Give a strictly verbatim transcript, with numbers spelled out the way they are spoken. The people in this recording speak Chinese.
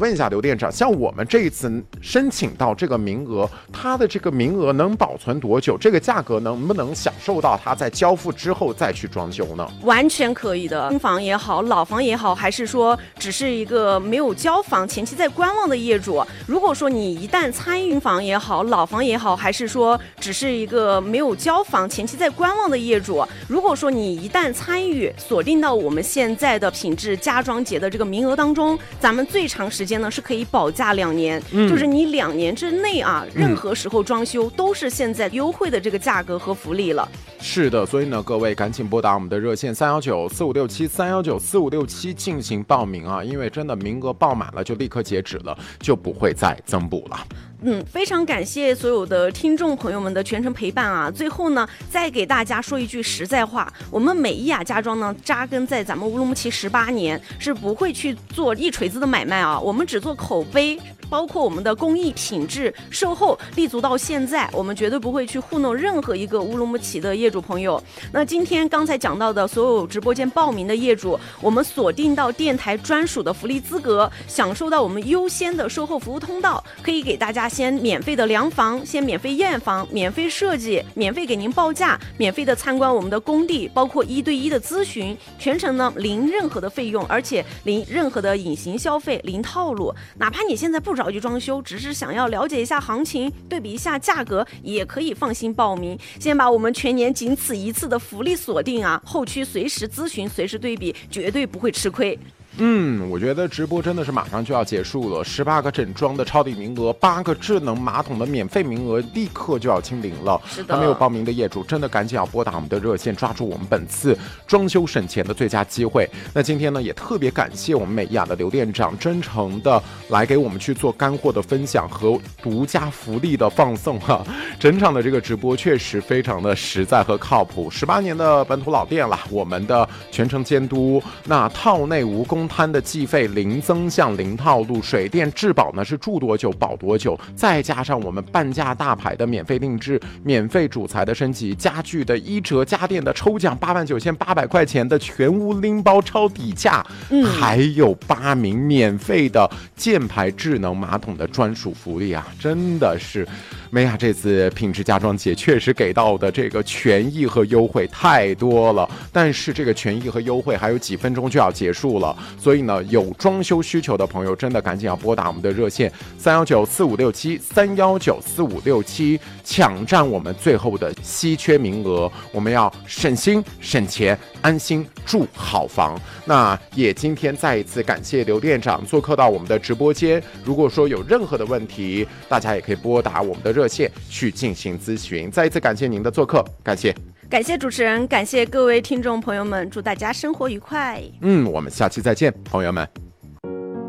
问一下刘店长，像我们这一次申请到这个名额，它的这个名额能保存多久？这个价格能不能享受到它在交付之后再去装修呢？ 完全可以的，新房也好，老房也好，还是说只是一个没有交房、前期在观望的业主，如果说你一旦参与房也好，老房也好，还是说只是一个没有交房、前期在观望的业主，如果说你一旦参与锁定到我们现在的品质家装节的这个名额当中，咱们最长时间呢是可以保价两年、嗯、就是你两年之内啊，任何时候装修都是现在优惠的这个价格和福利了。 是的，所以呢，各位赶紧拨打我们的热线三一九四五六七三一九四五六七进行报名啊，因为真的名额爆满了就立刻截止了，就不会再增补了。 嗯，非常感谢所有的听众朋友们的全程陪伴啊！最后呢，再给大家说一句实在话，我们美伊雅家装呢，扎根在咱们乌鲁木齐十八年，是不会去做一锤子的买卖啊，我们只做口碑，包括我们的工艺、品质、售后，立足到现在，我们绝对不会去糊弄任何一个乌鲁木齐的业主朋友。那今天刚才讲到的所有直播间报名的业主，我们锁定到电台专属的福利资格，享受到我们优先的售后服务通道，可以给大家先免费的量房，先免费验房，免费设计，免费给您报价，免费的参观我们的工地，包括一对一的咨询，全程呢零任何的费用，而且零任何的隐形消费，零套路。哪怕你现在不着急装修，只是想要了解一下行情，对比一下价格，也可以放心报名。先把我们全年仅此一次的福利锁定啊，后期随时咨询，随时对比，绝对不会吃亏。 嗯，我觉得直播真的是马上就要结束了，十八个整装的超低名额，八个智能马桶的免费名额立刻就要清零了。 是的， 还没有报名的业主真的赶紧要拨打我们的热线，抓住我们本次装修省钱的最佳机会。那今天呢，也特别感谢我们美雅的刘店长真诚的来给我们去做干货的分享和独家福利的放送啊！整场的这个直播确实非常的实在和靠谱，十八年的本土老店了，我们的全程监督，那套内无公摊的计费零增项零套路，水电质保呢是住多久保多久，再加上我们半价大牌的免费定制、免费主材的升级、家具的一折、家电的抽奖八万九千八百块钱的全屋拎包超底价、嗯，还有八名免费的键盘智能马桶的专属福利啊！真的是美雅这次品质家装节确实给到的这个权益和优惠太多了，但是这个权益和优惠还有几分钟就要结束了。所以呢，有装修需求的朋友真的赶紧要拨打我们的热线三一九四五六七三一九四五六七，抢占我们最后的稀缺名额。我们要省心省钱，安心住好房。那也今天再一次感谢刘店长做客到我们的直播间，如果说有任何的问题，大家也可以拨打我们的热线去进行咨询。再一次感谢您的做客，感谢。 感谢主持人，感谢各位听众朋友们，祝大家生活愉快。 嗯，我们下期再见，朋友们。